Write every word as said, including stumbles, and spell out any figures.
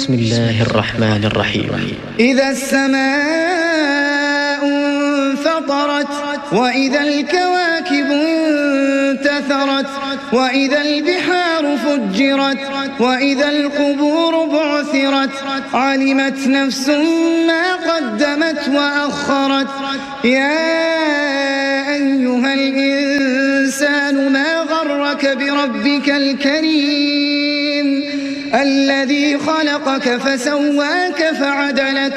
بسم الله الرحمن الرحيم. إذا السماء انفطرت وإذا الكواكب انتثرت وإذا البحار فجرت وإذا القبور بعثرت علمت نفس ما قدمت وأخرت يا أيها الإنسان ما غرك بربك الكريم الذي خلقك فسواك فعدلك